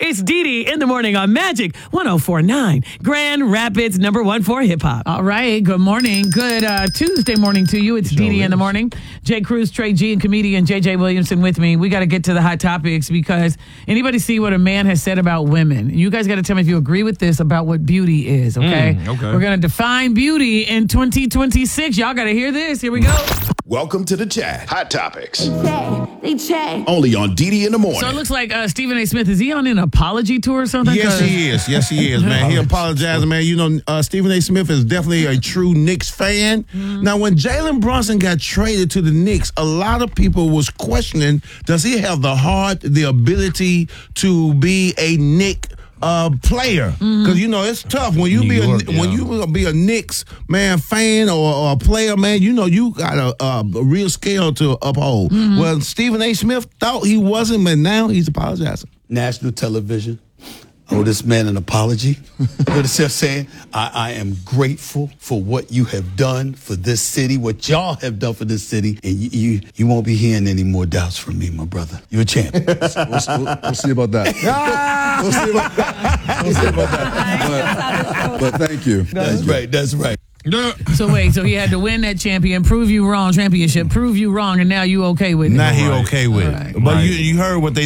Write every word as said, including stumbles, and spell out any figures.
It's Dee Dee in the morning on Magic one oh four point nine, Grand Rapids, number one for hip hop. All right. Good morning. Good uh, Tuesday morning to you. It's Dee Dee in the morning. Jay Cruz, Trey G, and comedian J J Williamson with me. We got to get to the hot topics because anybody see what a man has said about women? You guys got to tell me if you agree with this about what beauty is, okay? Mm, okay. We're going to define beauty in twenty twenty-six. Y'all got to hear this. Here we go. Welcome to the chat. Hot Topics. They say, they check. Only on Dee Dee in the morning. So it looks like uh, Stephen A. Smith, is he on an apology tour or something? Yes, he is. Yes, he is, man. He apologizing, man. You know, uh, Stephen A. Smith is definitely a true Knicks fan. Mm-hmm. Now, when Jalen Brunson got traded to the Knicks, a lot of people was questioning, does he have the heart, the ability to be a Knick Uh, player, because mm-hmm. you know it's tough when you New be York, a yeah. when you be a Knicks man fan or, or a player, man. You know you got a, a, a real scale to uphold. Mm-hmm. Well, Stephen A. Smith thought he wasn't, but now he's apologizing. National television. I owe this man an apology. You know what I'm saying? I, I am grateful for what you have done for this city, what y'all have done for this city, and you you, you won't be hearing any more doubts from me, my brother. You're a champ. we'll, we'll, we'll see about that. we'll see about that. We'll see about that. But, but thank you. That's thank right. You. That's right. So wait, so he had to win that champion, prove you wrong, championship, prove you wrong, and now you okay with it? Now he okay with it. Right. But right. you you heard what they